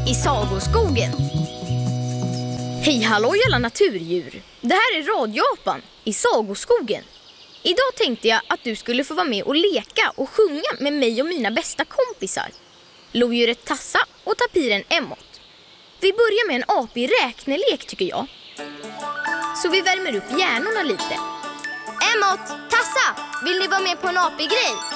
i Sagoskogen. Hej hallå alla naturdjur. Det här är Radio-apan i Sagoskogen. Idag tänkte jag att du skulle få vara med och leka och sjunga med mig och mina bästa kompisar. Lodjuret Tassa och tapiren Emot. Vi börjar med en apig räknelek tycker jag. Så vi värmer upp hjärnorna lite. Emot, Tassa, vill ni vara med på en apig grej?